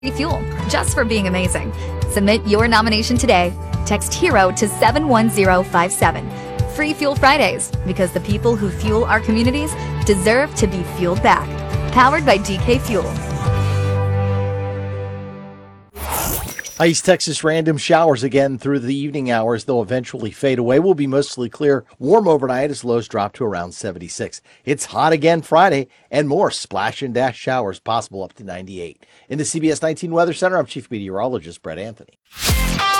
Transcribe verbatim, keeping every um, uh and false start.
fuel just for being amazing. Submit your nomination today. Text HERO to seven one zero five seven. Free Fuel Fridays, because the people who fuel our communities deserve to be fueled back. Powered by D K Fuel. East Texas random showers again through the evening hours. They'll eventually fade away. Will be mostly clear, warm overnight as lows drop to around seventy-six. It's hot again Friday, and more splash and dash showers possible up to ninety-eight. In the C B S nineteen Weather Center, I'm Chief Meteorologist Brett Anthony.